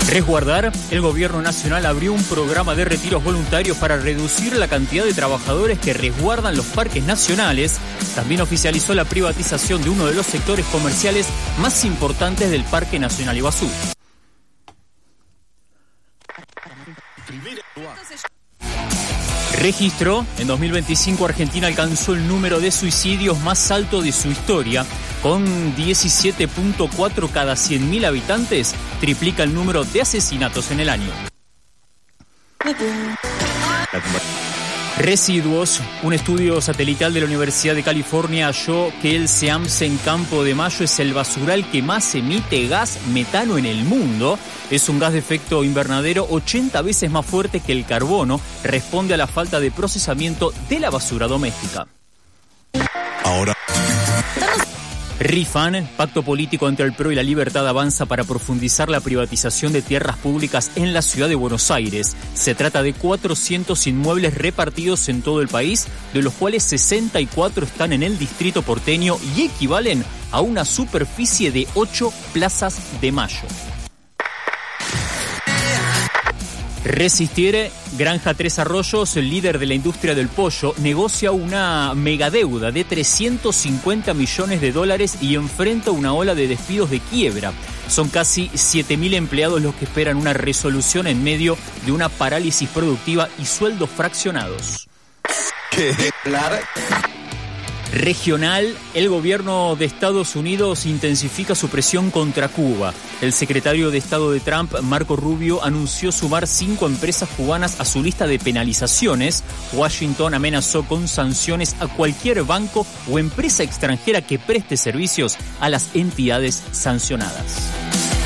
Resguardar, el gobierno nacional abrió un programa de retiros voluntarios para reducir la cantidad de trabajadores que resguardan los parques nacionales. También oficializó la privatización de uno de los sectores comerciales más importantes del Parque Nacional Iguazú. Registro, en 2025 Argentina alcanzó el número de suicidios más alto de su historia. Con 17.4 cada 100.000 habitantes, triplica el número de asesinatos en el año. Residuos. Un estudio satelital de la Universidad de California halló que el SEAMSE en Campo de Mayo es el basural que más emite gas metano en el mundo. Es un gas de efecto invernadero 80 veces más fuerte que el carbono. Responde a la falta de procesamiento de la basura doméstica. Ahora. RIFAN, pacto político entre el PRO y la Libertad, avanza para profundizar la privatización de tierras públicas en la ciudad de Buenos Aires. Se trata de 400 inmuebles repartidos en todo el país, de los cuales 64 están en el distrito porteño y equivalen a una superficie de 8 plazas de Mayo. Resistir, Granja Tres Arroyos, el líder de la industria del pollo, negocia una megadeuda de $350 millones y enfrenta una ola de despidos de quiebra. Son casi 7.000 empleados los que esperan una resolución en medio de una parálisis productiva y sueldos fraccionados. Regional, el gobierno de Estados Unidos intensifica su presión contra Cuba. El secretario de Estado de Trump, Marco Rubio, anunció sumar 5 empresas cubanas a su lista de penalizaciones. Washington amenazó con sanciones a cualquier banco o empresa extranjera que preste servicios a las entidades sancionadas.